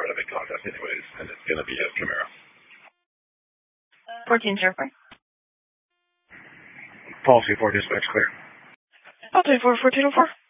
to make contact anyways, and it's going to be a Camaro. 1405. Policy 4 dispatch clear. I'll take 1404.